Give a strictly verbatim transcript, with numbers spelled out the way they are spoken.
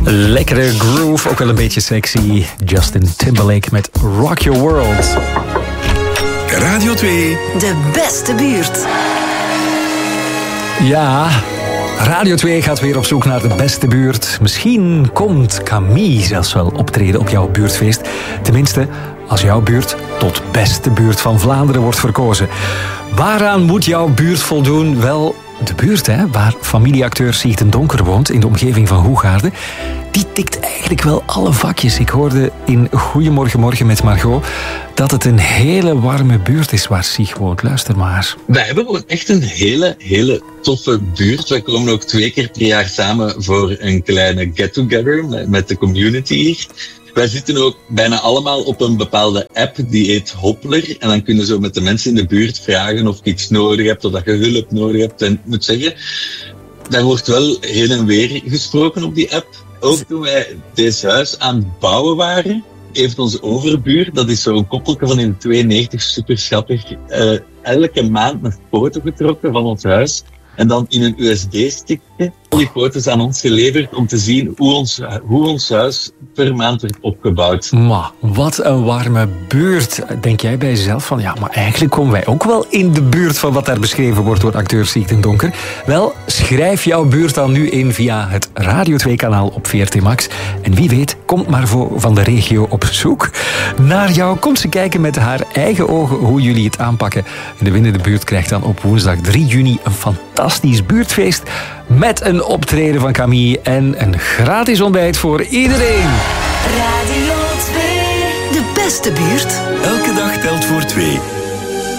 Lekkere groove, ook wel een beetje sexy. Justin Timberlake met Rock Your World. Radio twee. De beste buurt. Ja, Radio twee gaat weer op zoek naar de beste buurt. Misschien komt Camille zelfs wel optreden op jouw buurtfeest. Tenminste, als jouw buurt tot beste buurt van Vlaanderen wordt verkozen. Waaraan moet jouw buurt voldoen? Wel, de buurt hè, waar familieacteur Sieg den Donker woont, in de omgeving van Hoegaarden, die tikt eigenlijk wel alle vakjes. Ik hoorde in Goedemorgen Morgen met Margot dat het een hele warme buurt is waar Sieg woont. Luister maar. Wij hebben gewoon echt een hele, hele toffe buurt. Wij komen ook twee keer per jaar samen voor een kleine get-together met de community hier. Wij zitten ook bijna allemaal op een bepaalde app, die heet Hoppler. En dan kunnen we zo met de mensen in de buurt vragen of je iets nodig hebt, of dat je hulp nodig hebt. En ik moet zeggen, daar wordt wel heen en weer gesproken op die app. Ook toen wij deze huis aan het bouwen waren, heeft onze overbuur, dat is zo'n koppelke van in de tweeënnegentig, super schattig, uh, elke maand een foto getrokken van ons huis. En dan in een U S B-stickje al die foto's aan ons geleverd om te zien hoe ons, hoe ons huis per maand werd opgebouwd. Maar wat een warme buurt. Denk jij bij jezelf van, ja, maar eigenlijk komen wij ook wel in de buurt van wat daar beschreven wordt door acteur Sieg den Donker? Wel, schrijf jouw buurt dan nu in via het Radio twee-kanaal op V R T Max. En wie weet, komt Marvo van de regio op zoek naar jou. Komt ze kijken met haar eigen ogen hoe jullie het aanpakken. En de winnende buurt krijgt dan op woensdag drie juni een fantastisch buurtfeest met een optreden van Camille en een gratis ontbijt voor iedereen. Radio twee. De beste buurt. Elke dag telt voor twee.